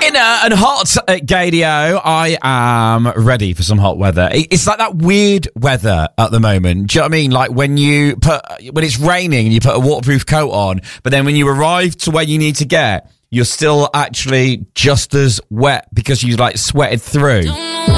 And hot at Gadio. I am ready for some hot weather. It's like that weird weather at the moment. Do you know what I mean? Like when it's raining and you put a waterproof coat on, but then when you arrive to where you need to get, you're still actually just as wet because you like sweated through.